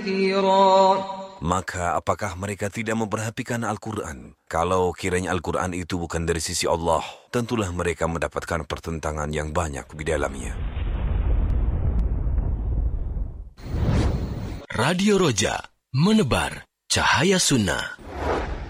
كثيرا. Maka apakah mereka tidak memperhatikan Al-Quran? Kalau kiranya Al-Quran itu bukan dari sisi Allah, tentulah mereka mendapatkan pertentangan yang banyak di dalamnya. Radio Roja, menebar cahaya sunnah.